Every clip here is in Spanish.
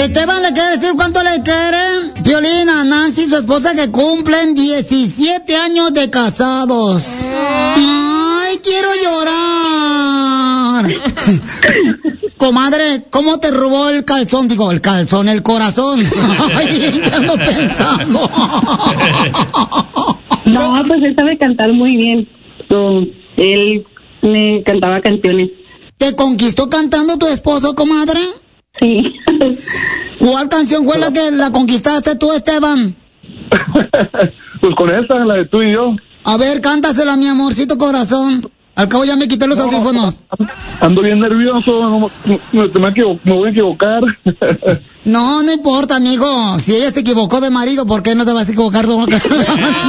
Esteban le quiere decir cuánto le quieren, Piolín, a Nancy, su esposa, que cumplen 17 años de casados. Ay, quiero llorar. Comadre, ¿cómo te robó el calzón? Digo, el calzón, el corazón. Ay, ¿qué ando pensando? No, pues él sabe cantar muy bien. Él me cantaba canciones. ¿Te conquistó cantando tu esposo, comadre? Sí. ¿Cuál canción fue la que la conquistaste tú, Esteban? Pues con esa, la de tú y yo. A ver, cántasela, mi amorcito corazón. Al cabo ya me quité los audífonos. Ando bien nervioso, me voy a equivocar. No, no importa, amigo. Si ella se equivocó de marido, ¿por qué no te vas a equivocar de una canción?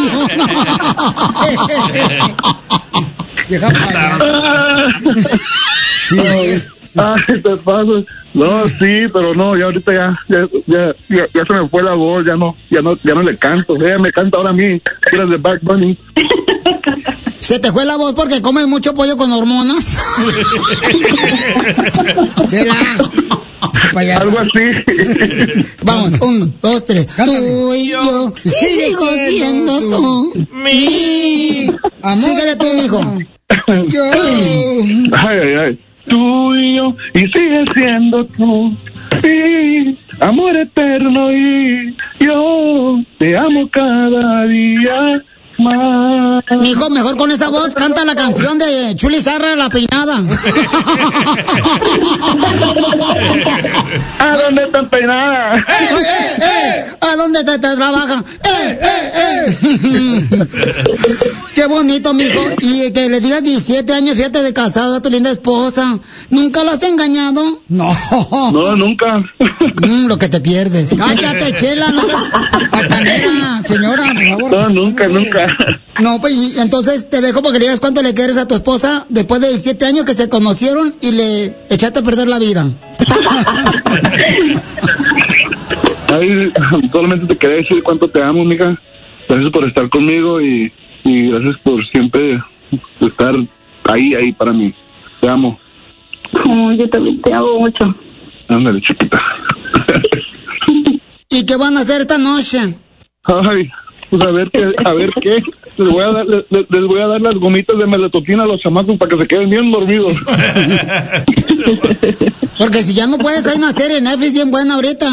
Deja payasa. Sí. Ay, te paso. No, sí, pero no, ya ahorita ya se me fue la voz, ya no le canto. Ella me canta ahora a mí, eres de Bad Bunny. ¿Se te fue la voz porque comes mucho pollo con hormonas? Algo así. Vamos, 1, 2, 3. Tú y yo sigo siendo tú. Mi amor. Síguele tú, hijo. Yo. Ay. Tú y yo, y sigue siendo tú. Sí, amor eterno, y yo te amo cada día más. Hijo, mejor con esa voz canta la canción de Chuli Zarra, La Peinada. ¿A dónde están peinadas? ¿A dónde te trabajan? Qué bonito, mijo. Y que le digas 17 años, fíjate, de casado a tu linda esposa. ¿Nunca lo has engañado? No. No, nunca. Lo que te pierdes. Cállate, Chela, no seas altanera, señora, por favor. No, nunca. No, pues y entonces te dejo porque le digas cuánto le quieres a tu esposa después de 17 años que se conocieron y le echaste a perder la vida. Ay, solamente te quería decir cuánto te amo, mija. Gracias por estar conmigo y gracias por siempre estar ahí para mí. Te amo. Yo también te amo mucho. Ándale, chiquita. ¿Y qué van a hacer esta noche? Ay, pues a ver qué. Les voy a dar las gomitas de melatoquina a los chamacos para que se queden bien dormidos. Porque si ya no puedes, hay una serie en Netflix bien buena ahorita.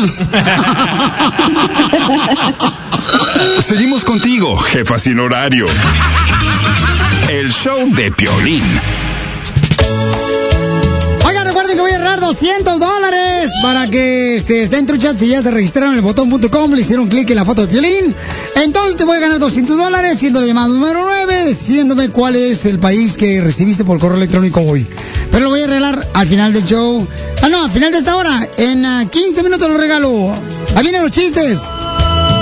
Seguimos contigo, jefa sin horario. El show de Piolín. Oigan, recuerden que voy a regalar $200 para que estén truchas. Si ya se registraron en el botón.com, le hicieron clic en la foto de Piolín. Entonces te voy a ganar $200 siendo la llamada número 9, diciéndome cuál es el país que recibiste por correo electrónico hoy. Pero lo voy a regalar al final del show. Al final de esta hora. En 15 minutos lo regalo. Ahí vienen los chistes.